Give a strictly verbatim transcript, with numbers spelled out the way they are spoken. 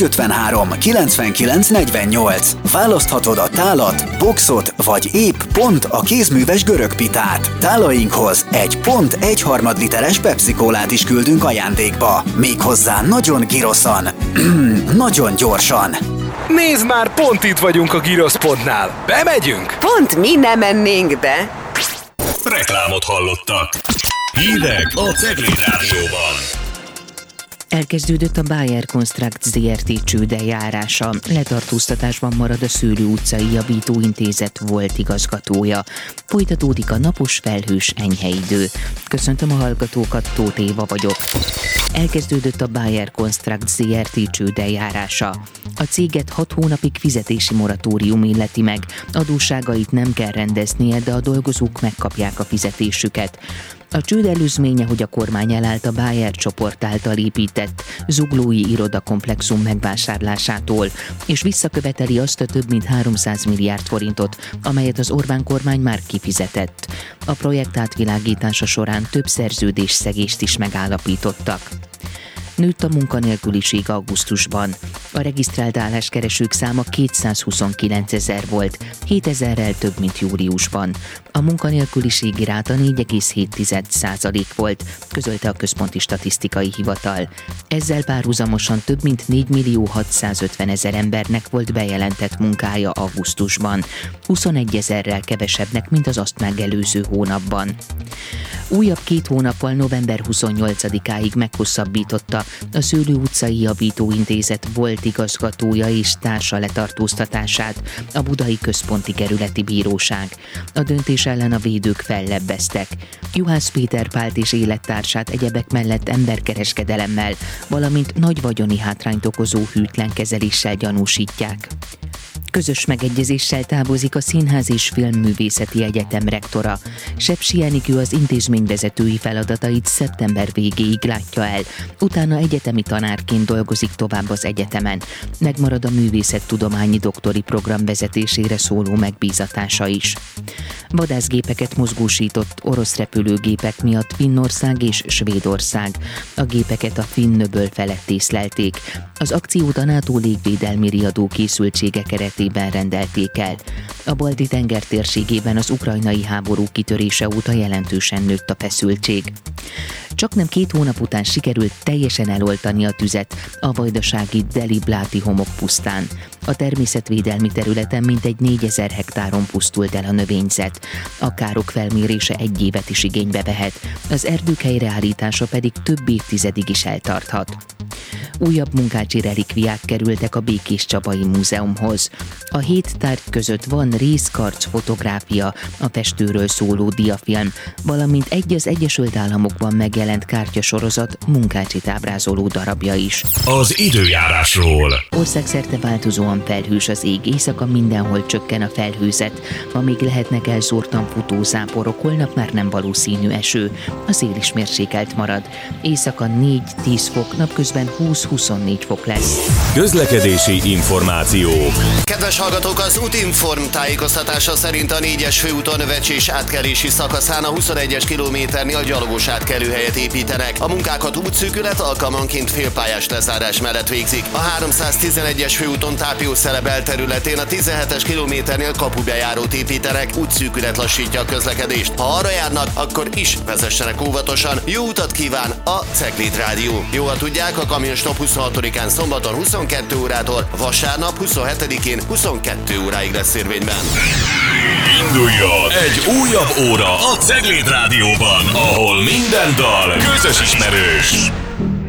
ötvenhárom kilencvenkilenc negyvennyolc. Választhatod a tálat, boxot, vagy épp pont a kézműves görög pitát. Tálainkhoz egy pont egy harmad literes Pepsi-kólát is küldünk ajándékba. Méghozzá nagyon giroszan, nagyon gyorsan. Nézd már, pont itt vagyunk a Giroszpontnál. Bemegyünk? Pont mi nem mennénk be. Reklámot hallottak. Hírek a Cegléd Rádióban. Elkezdődött a Bayer Construct zé er té csődeljárása. Letartóztatásban marad a Szőlő utcai javítóintézet volt igazgatója. Folytatódik a napos, felhős, enyhe idő. Köszöntöm a hallgatókat, Tóth Éva vagyok. Elkezdődött a Bayer Construct zé er té csődeljárása. A céget hat hónapig fizetési moratórium illeti meg. Adósságait nem kell rendeznie, de a dolgozók megkapják a fizetésüket. A csőd előzménye, hogy a kormány elállt a Bayer csoport által épített zuglói irodakomplexum megvásárlásától, és visszaköveteli azt a több mint háromszáz milliárd forintot, amelyet az Orbán kormány már kifizetett. A projekt átvilágítása során több szerződésszegést is megállapítottak. Nőtt a munkanélküliség augusztusban. A regisztrált álláskeresők száma kétszázhuszonkilencezer volt, hétezerrel több, mint júliusban. A munkanélküliségi ráta négy egész hét százalék volt, közölte a Központi Statisztikai Hivatal. Ezzel párhuzamosan több mint négy millió hatszázötvenezer embernek volt bejelentett munkája augusztusban, huszonegyezerrel kevesebbnek, mint az azt megelőző hónapban. Újabb két hónappal november huszonnyolcadikáig meghosszabbította a Szőlő utcai javítóintézet volt igazgatója és társa letartóztatását a Budai Központi Kerületi Bíróság. A döntés ellen a védők fellebbeztek. Juhász Péter Pált és élettársát egyebek mellett emberkereskedelemmel, valamint nagy vagyoni hátrányt okozó hűtlen kezeléssel gyanúsítják. Közös megegyezéssel távozik a Színház és Filmművészeti Egyetem rektora. Sepsi Enikő az intézményvezetői feladatait szeptember végéig látja el, utána egyetemi tanárként dolgozik tovább az egyetemen. Megmarad a művészettudományi doktori program vezetésére szóló megbízatása is. Vadászgépeket mozgósított orosz repülőgépek miatt Finnország és Svédország. A gépeket a Finn-öböl felett észlelték. Az akciót a NATO légvédelmi riadó készültsége keretében rendelték el. A Balti-tenger térségében az ukrajnai háború kitörése óta jelentősen nőtt a feszültség. Csaknem két hónap után sikerült teljesen eloltani a tüzet a vajdasági Deli-Bláti homokpusztán. A természetvédelmi területen mintegy négyezer hektáron pusztult el a növényzet. A károk felmérése egy évet is igénybe vehet, az erdők helyreállítása pedig több évtizedig is eltarthat. Újabb munkácsi relikviák kerültek a Békéscsabai Múzeumhoz. A hét tárgy között van részkarc fotográfia, a festőről szóló diafilm, valamint egy az Egyesült Államokban megjelent kártyasorozat munkácsit ábrázoló darabja is. Az időjárásról. Országszerte változóan felhős az ég, éjszaka mindenhol csökken a felhőzet, ma még lehetnek elszórtan futó záporok, holnap már nem valószínű eső. A szél is mérsékelt marad. Éjszaka négy-tíz fok, napközben húsz-huszonnégy fok lesz. Közlekedési információk. Kedves hallgatók, az Útinform tájékoztatása szerint a négyes főúton Vecsés átkelési szakaszán a huszonegyes kilométernél gyalogos átkelőhelyet építenek. A munkákat útszűkület, alkalmanként félpályás lezárás mellett végzik. A háromszáztizenegyes főúton Tápiószele belterületén a tizenhetes kilométernél kapubejárót építenek, útszűkület lassítja a közlekedést. Ha arra járnak, akkor is vezessenek óvatosan. Jó utat kíván a Cegléd Rádió. Jó, ha tudják, a kamionstop huszonhatodikán szombaton huszonkettő órától, vasárnap huszonhetedikén huszonkettő óráig lesz érvényben. Induljon egy újabb óra a Cegléd Rádióban, ahol minden dal közös ismerős.